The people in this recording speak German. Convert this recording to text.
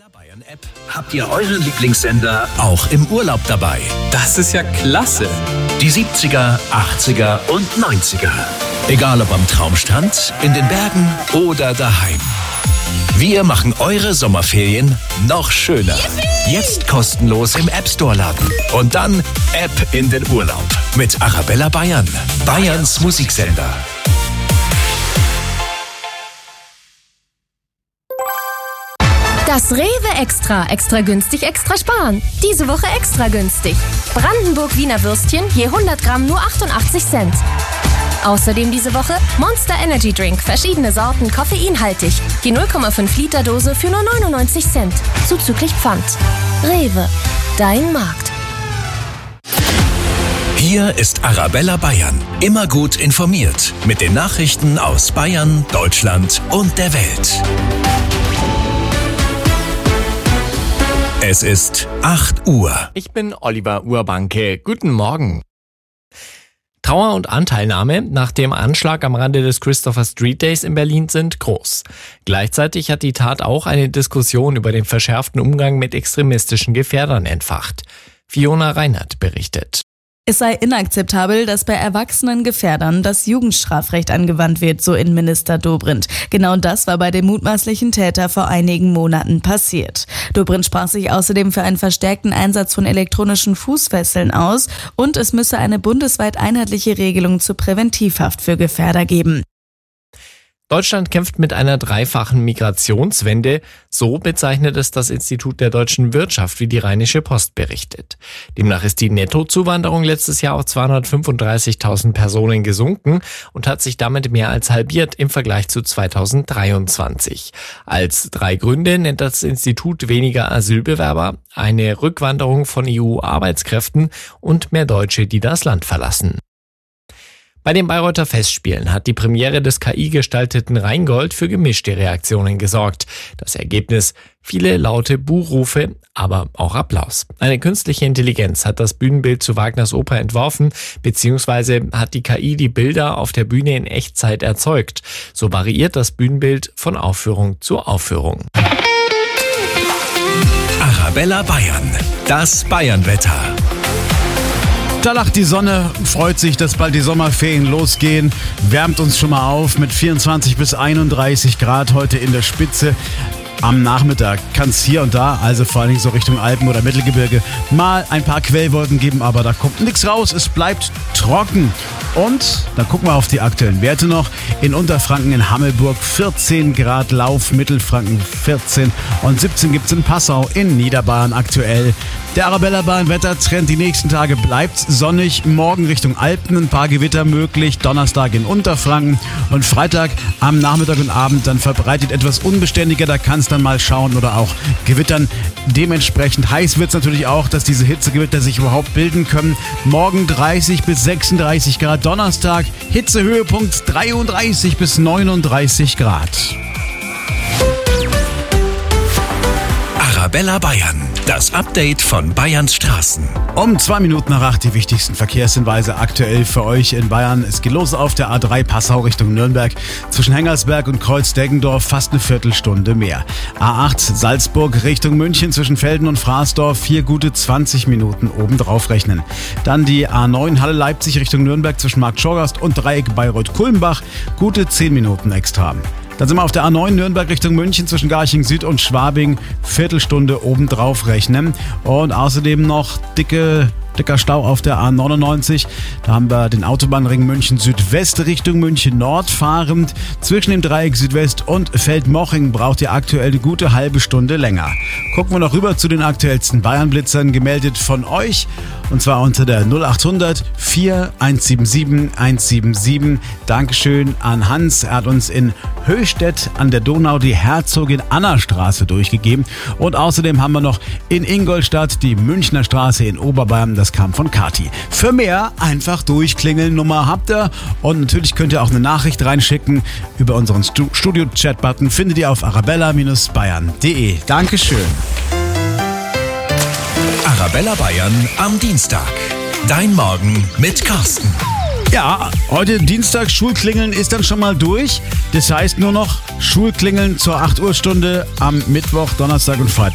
Arabella Bayern App habt ihr euren Lieblingssender auch im Urlaub dabei. Das ist ja klasse. Die 70er, 80er und 90er. Egal ob am Traumstrand, in den Bergen oder daheim. Wir machen eure Sommerferien noch schöner. Jetzt kostenlos im App Store laden. Und dann App in den Urlaub. Mit Arabella Bayern. Bayerns Musiksender. Das Rewe Extra günstig, extra sparen. Diese Woche extra günstig. Brandenburg Wiener Würstchen je 100 Gramm nur 88 Cent. Außerdem diese Woche Monster Energy Drink, verschiedene Sorten, koffeinhaltig. Die 0,5 Liter Dose für nur 99 Cent. Zuzüglich Pfand. Rewe, dein Markt. Hier ist Arabella Bayern. Immer gut informiert. Mit den Nachrichten aus Bayern, Deutschland und der Welt. Es ist 8 Uhr. Ich bin Oliver Urbanke. Guten Morgen. Trauer und Anteilnahme nach dem Anschlag am Rande des Christopher Street Days in Berlin sind groß. Gleichzeitig hat die Tat auch eine Diskussion über den verschärften Umgang mit extremistischen Gefährdern entfacht. Fiona Reinhardt berichtet. Es sei inakzeptabel, dass bei erwachsenen Gefährdern das Jugendstrafrecht angewandt wird, so Innenminister Dobrindt. Genau das war bei dem mutmaßlichen Täter vor einigen Monaten passiert. Dobrindt sprach sich außerdem für einen verstärkten Einsatz von elektronischen Fußfesseln aus und es müsse eine bundesweit einheitliche Regelung zur Präventivhaft für Gefährder geben. Deutschland kämpft mit einer dreifachen Migrationswende, so bezeichnet es das Institut der deutschen Wirtschaft, wie die Rheinische Post berichtet. Demnach ist die Nettozuwanderung letztes Jahr auf 235.000 Personen gesunken und hat sich damit mehr als halbiert im Vergleich zu 2023. Als 3 Gründe nennt das Institut weniger Asylbewerber, eine Rückwanderung von EU-Arbeitskräften und mehr Deutsche, die das Land verlassen. Bei den Bayreuther Festspielen hat die Premiere des KI-gestalteten Rheingold für gemischte Reaktionen gesorgt. Das Ergebnis: viele laute Buhrufe, aber auch Applaus. Eine künstliche Intelligenz hat das Bühnenbild zu Wagners Oper entworfen, beziehungsweise hat die KI die Bilder auf der Bühne in Echtzeit erzeugt. So variiert das Bühnenbild von Aufführung zu Aufführung. Arabella Bayern. Das Bayernwetter. Da lacht die Sonne, freut sich, dass bald die Sommerferien losgehen, wärmt uns schon mal auf mit 24 bis 31 Grad heute in der Spitze. Am Nachmittag kann es hier und da, also vor allen Dingen so Richtung Alpen oder Mittelgebirge, mal ein paar Quellwolken geben, aber da kommt nichts raus, es bleibt trocken. Und dann gucken wir auf die aktuellen Werte noch. In Unterfranken in Hammelburg 14 Grad Lauf, Mittelfranken 14 und 17 gibt es in Passau in Niederbayern aktuell. Der Arabella Bayern Wettertrend die nächsten Tage bleibt sonnig. Morgen Richtung Alpen ein paar Gewitter möglich. Donnerstag in Unterfranken und Freitag am Nachmittag und Abend dann verbreitet etwas unbeständiger. Da kann es dann mal schauen oder auch gewittern. Dementsprechend heiß wird es natürlich auch, dass diese Hitzegewitter sich überhaupt bilden können. Morgen 30 bis 36 Grad. Donnerstag Hitzehöhepunkt 33 bis 39 Grad. Arabella Bayern. Das Update von Bayerns Straßen. Um 2 Minuten nach 8 die wichtigsten Verkehrshinweise aktuell für euch in Bayern. Es geht los auf der A3 Passau Richtung Nürnberg. Zwischen Hengersberg und Kreuz-Deggendorf fast eine Viertelstunde mehr. A8 Salzburg Richtung München zwischen Velden und Fraßdorf 4 gute 20 Minuten obendrauf rechnen. Dann die A9 Halle Leipzig Richtung Nürnberg zwischen Marktschorgast und Dreieck Bayreuth-Kulmbach. Gute 10 Minuten extra. Dann sind wir auf der A9 Nürnberg Richtung München zwischen Garching Süd und Schwabing. Viertelstunde obendrauf rechnen. Und außerdem noch dicker Stau auf der A99. Da haben wir den Autobahnring München Südwest Richtung München Nord fahrend. Zwischen dem Dreieck Südwest und Feldmoching braucht ihr aktuell eine gute halbe Stunde länger. Gucken wir noch rüber zu den aktuellsten Bayern-Blitzern, gemeldet von euch. Und zwar unter der 0800 4177 177. Dankeschön an Hans. Er hat uns in Höchstädt an der Donau die Herzogin-Anna-Straße durchgegeben. Und außerdem haben wir noch in Ingolstadt die Münchner Straße in Oberbayern. Das kam von Kati. Für mehr einfach durchklingeln, Nummer habt ihr. Und natürlich könnt ihr auch eine Nachricht reinschicken über unseren Studio-Chat-Button. Findet ihr auf arabella-bayern.de. Dankeschön. Arabella Bayern am Dienstag. Dein Morgen mit Carsten. Ja, heute Dienstag, Schulklingeln ist dann schon mal durch. Das heißt nur noch Schulklingeln zur 8 Uhr Stunde am Mittwoch, Donnerstag und Freitag.